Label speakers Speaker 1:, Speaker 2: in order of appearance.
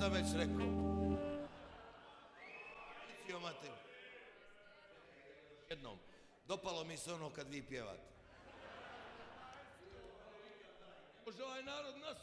Speaker 1: sam već rekao. Jednom, dopalo mi se ono kad vi pjevate.